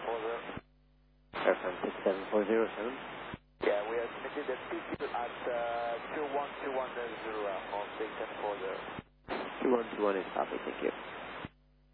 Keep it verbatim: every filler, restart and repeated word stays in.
four zero. Airframe six seven four zero seven. Yeah, we are submitted the P Q at uh, two one two one zero on six seven four zero. two one two one is copy, thank you.